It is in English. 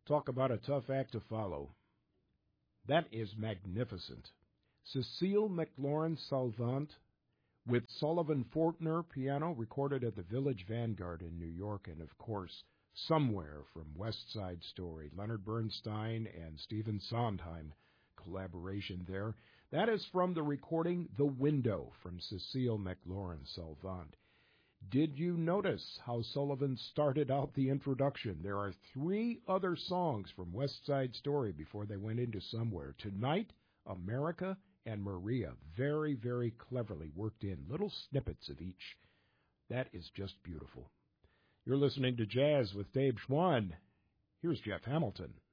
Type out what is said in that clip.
Talk about a tough act to follow. That is magnificent. Cecile McLaurin-Salvant with Sullivan Fortner piano, recorded at the Village Vanguard in New York, and of course, Somewhere from West Side Story. Leonard Bernstein and Stephen Sondheim collaboration there. That is from the recording The Window from Cecile McLaurin-Salvant. Did you notice how Sullivan started out the introduction? There are 3 other songs from West Side Story before they went into Somewhere. Tonight, America, and Maria. Very, very cleverly worked in. Little snippets of each. That is just beautiful. You're listening to Jazz with Dave Schwann. Here's Jeff Hamilton.